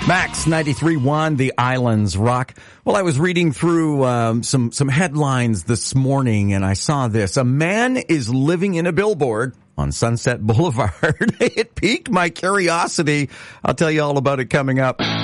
Max 93.1, The Islands Rock. Well, I was reading through some headlines this morning, and I saw this. A man is living in a billboard on Sunset Boulevard. It piqued my curiosity. I'll tell you all about it coming up.